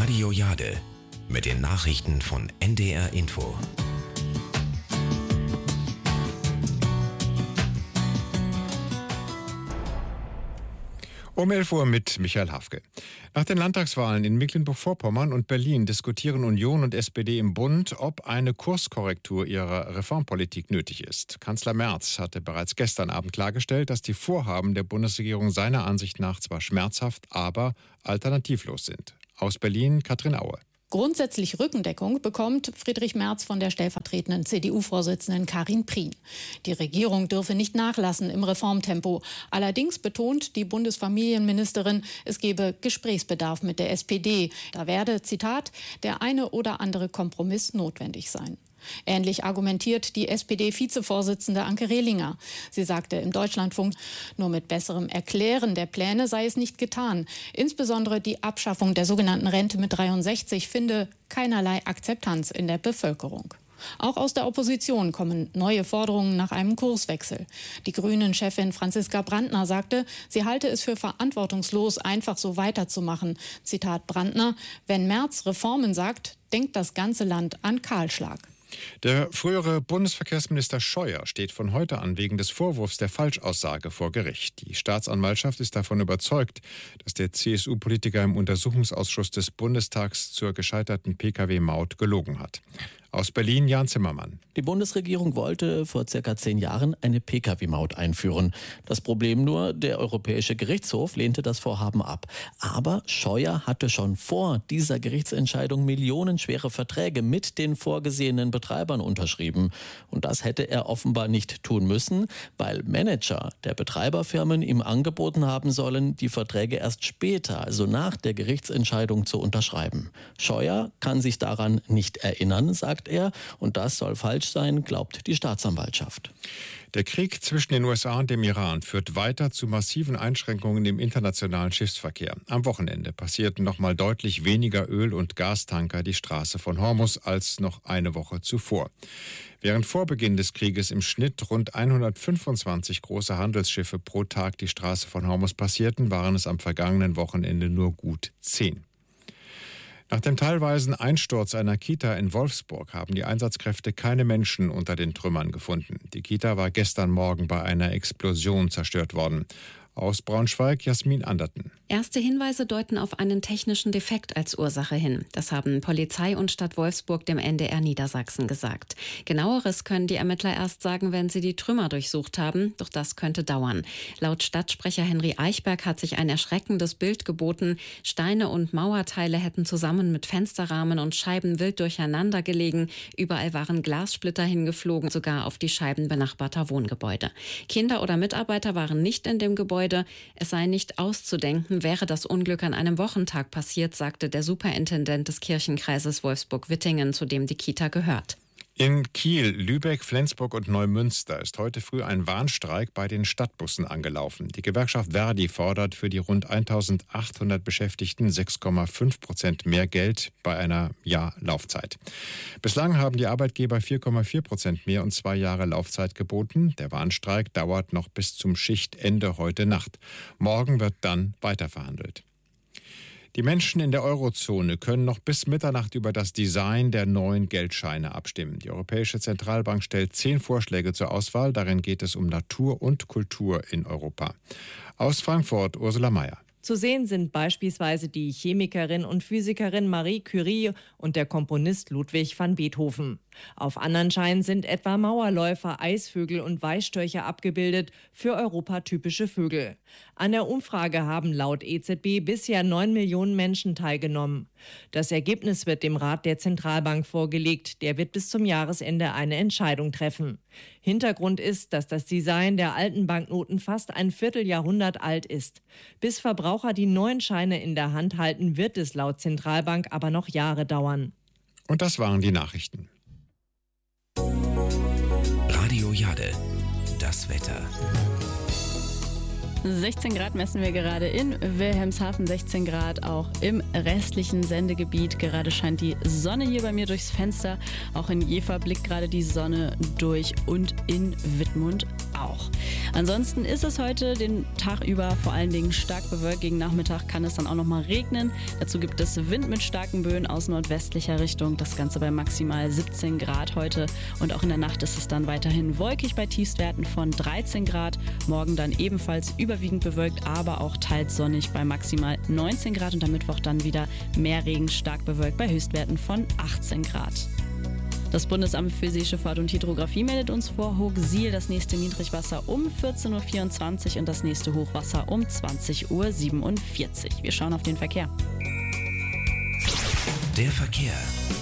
Radio Jade mit den Nachrichten von NDR Info. Um 11 Uhr mit Michael Hafke. Nach den Landtagswahlen in Mecklenburg-Vorpommern und Berlin diskutieren Union und SPD im Bund, ob eine Kurskorrektur ihrer Reformpolitik nötig ist. Kanzler Merz hatte bereits gestern Abend klargestellt, dass die Vorhaben der Bundesregierung seiner Ansicht nach zwar schmerzhaft, aber alternativlos sind. Aus Berlin Katrin Aue. Grundsätzlich Rückendeckung bekommt Friedrich Merz von der stellvertretenden CDU-Vorsitzenden Karin Prien. Die Regierung dürfe nicht nachlassen im Reformtempo. Allerdings betont die Bundesfamilienministerin, es gebe Gesprächsbedarf mit der SPD. Da werde, Zitat, der eine oder andere Kompromiss notwendig sein. Ähnlich argumentiert die SPD-Vizevorsitzende Anke Rehlinger. Sie sagte im Deutschlandfunk, nur mit besserem Erklären der Pläne sei es nicht getan. Insbesondere die Abschaffung der sogenannten Rente mit 63 finde keinerlei Akzeptanz in der Bevölkerung. Auch aus der Opposition kommen neue Forderungen nach einem Kurswechsel. Die Grünen-Chefin Franziska Brandner sagte, sie halte es für verantwortungslos, einfach so weiterzumachen. Zitat Brandner, wenn Merz Reformen sagt, denkt das ganze Land an Kahlschlag. Der frühere Bundesverkehrsminister Scheuer steht von heute an wegen des Vorwurfs der Falschaussage vor Gericht. Die Staatsanwaltschaft ist davon überzeugt, dass der CSU-Politiker im Untersuchungsausschuss des Bundestags zur gescheiterten Pkw-Maut gelogen hat. Aus Berlin Jan Zimmermann. Die Bundesregierung wollte vor circa 10 Jahren eine Pkw-Maut einführen. Das Problem nur, der Europäische Gerichtshof lehnte das Vorhaben ab. Aber Scheuer hatte schon vor dieser Gerichtsentscheidung millionenschwere Verträge mit den vorgesehenen Betreibern unterschrieben. Und das hätte er offenbar nicht tun müssen, weil Manager der Betreiberfirmen ihm angeboten haben sollen, die Verträge erst später, also nach der Gerichtsentscheidung, zu unterschreiben. Scheuer kann sich daran nicht erinnern, sagt er, und das soll falsch sein, glaubt die Staatsanwaltschaft. Der Krieg zwischen den USA und dem Iran führt weiter zu massiven Einschränkungen im internationalen Schiffsverkehr. Am Wochenende passierten noch mal deutlich weniger Öl- und Gastanker die Straße von Hormuz als noch eine Woche zuvor. Während vor Beginn des Krieges im Schnitt rund 125 große Handelsschiffe pro Tag die Straße von Hormuz passierten, waren es am vergangenen Wochenende nur gut 10. Nach dem teilweisen Einsturz einer Kita in Wolfsburg haben die Einsatzkräfte keine Menschen unter den Trümmern gefunden. Die Kita war gestern Morgen bei einer Explosion zerstört worden. Aus Braunschweig Jasmin Anderten. Erste Hinweise deuten auf einen technischen Defekt als Ursache hin. Das haben Polizei und Stadt Wolfsburg dem NDR Niedersachsen gesagt. Genaueres können die Ermittler erst sagen, wenn sie die Trümmer durchsucht haben. Doch das könnte dauern. Laut Stadtsprecher Henry Eichberg hat sich ein erschreckendes Bild geboten. Steine und Mauerteile hätten zusammen mit Fensterrahmen und Scheiben wild durcheinander gelegen. Überall waren Glassplitter hingeflogen, sogar auf die Scheiben benachbarter Wohngebäude. Kinder oder Mitarbeiter waren nicht in dem Gebäude. Es sei nicht auszudenken, wäre das Unglück an einem Wochentag passiert, sagte der Superintendent des Kirchenkreises Wolfsburg-Wittingen, zu dem die Kita gehört. In Kiel, Lübeck, Flensburg und Neumünster ist heute früh ein Warnstreik bei den Stadtbussen angelaufen. Die Gewerkschaft Verdi fordert für die rund 1.800 Beschäftigten 6,5% mehr Geld bei einer Laufzeit. Bislang haben die Arbeitgeber 4,4% mehr und 2 Jahre Laufzeit geboten. Der Warnstreik dauert noch bis zum Schichtende heute Nacht. Morgen wird dann weiterverhandelt. Die Menschen in der Eurozone können noch bis Mitternacht über das Design der neuen Geldscheine abstimmen. Die Europäische Zentralbank stellt 10 Vorschläge zur Auswahl. Darin geht es um Natur und Kultur in Europa. Aus Frankfurt Ursula Mayer. Zu sehen sind beispielsweise die Chemikerin und Physikerin Marie Curie und der Komponist Ludwig van Beethoven. Auf anderen Scheinen sind etwa Mauerläufer, Eisvögel und Weißstörche abgebildet, für Europa typische Vögel. An der Umfrage haben laut EZB bisher 9 Millionen Menschen teilgenommen. Das Ergebnis wird dem Rat der Zentralbank vorgelegt. Der wird bis zum Jahresende eine Entscheidung treffen. Hintergrund ist, dass das Design der alten Banknoten fast ein Vierteljahrhundert alt ist. Bis Verbraucher die neuen Scheine in der Hand halten, wird es laut Zentralbank aber noch Jahre dauern. Und das waren die Nachrichten. Radio Jade, das Wetter. 16 Grad messen wir gerade in Wilhelmshaven, 16 Grad auch im restlichen Sendegebiet. Gerade scheint die Sonne hier bei mir durchs Fenster. Auch in Jever blickt gerade die Sonne durch und in Wittmund auch. Ansonsten ist es heute den Tag über vor allen Dingen stark bewölkt. Gegen Nachmittag kann es dann auch nochmal regnen. Dazu gibt es Wind mit starken Böen aus nordwestlicher Richtung. Das Ganze bei maximal 17 Grad heute. Und auch in der Nacht ist es dann weiterhin wolkig bei Tiefstwerten von 13 Grad. Morgen dann ebenfalls überwiegend bewölkt, aber auch teils sonnig bei maximal 19 Grad. Und am Mittwoch dann wieder mehr Regen, stark bewölkt bei Höchstwerten von 18 Grad. Das Bundesamt für Seeschifffahrt und Hydrographie meldet uns vor Hochsiel das nächste Niedrigwasser um 14.24 Uhr und das nächste Hochwasser um 20.47 Uhr. Wir schauen auf den Verkehr. Der Verkehr.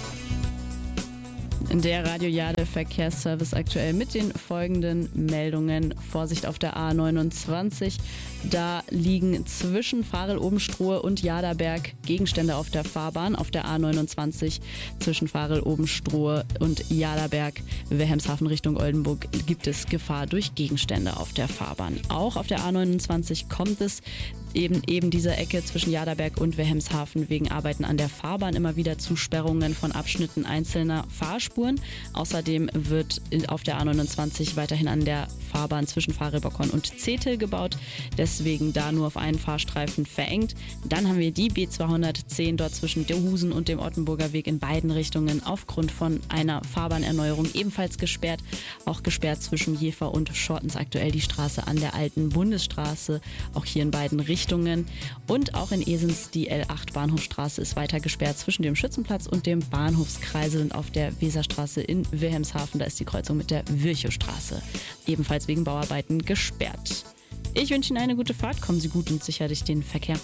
Der Radio Jade Verkehrsservice aktuell mit den folgenden Meldungen. Vorsicht auf der A29. Da liegen zwischen Farel-Obenstrohe und Jaderberg Gegenstände auf der Fahrbahn. Auf der A29 zwischen Farel-Obenstrohe und Jaderberg, Wilhelmshaven Richtung Oldenburg, gibt es Gefahr durch Gegenstände auf der Fahrbahn. Auch auf der A29 kommt es eben dieser Ecke zwischen Jaderberg und Wilhelmshaven wegen Arbeiten an der Fahrbahn immer wieder zu Sperrungen von Abschnitten einzelner Fahrspuren. Außerdem wird auf der A29 weiterhin an der Fahrbahn zwischen Farel-Bockhorn und Zetel gebaut. Deswegen da nur auf einen Fahrstreifen verengt. Dann haben wir die B210 dort zwischen Dehusen und dem Ottenburger Weg in beiden Richtungen aufgrund von einer Fahrbahnerneuerung ebenfalls gesperrt. Auch gesperrt zwischen Jever und Schortens aktuell die Straße an der alten Bundesstraße. Auch hier in beiden Richtungen. Und auch in Esens die L8 Bahnhofstraße ist weiter gesperrt zwischen dem Schützenplatz und dem Bahnhofskreisel und auf der Weserstraße in Wilhelmshaven. Da ist die Kreuzung mit der Virchowstraße ebenfalls wegen Bauarbeiten gesperrt. Ich wünsche Ihnen eine gute Fahrt. Kommen Sie gut und sicher durch den Verkehr.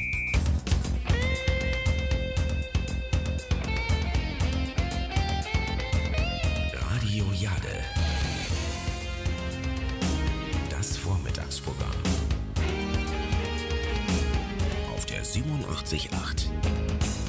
Radio Jade. Das Vormittagsprogramm. Auf der 87.8.